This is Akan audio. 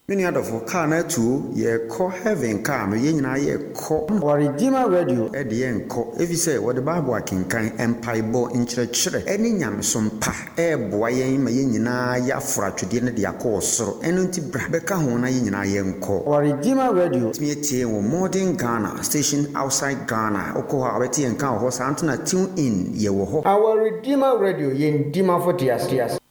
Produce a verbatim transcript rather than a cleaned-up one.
Many other for car na two ye call heaven car me yen na ye call or Redeemer Radio at the end call if you say what the Bible can kind empire bo in church any nyam some pa e boy ma yen na ya fra twede ne dia call soro eno nti bra be ka ho na yen na ye call or Redeemer Radio me tie wo modern Ghana station outside Ghana okọ ha beti en kan ho sa antuna tune in ye wo ho our Redeemer Radio yen dima for tias tias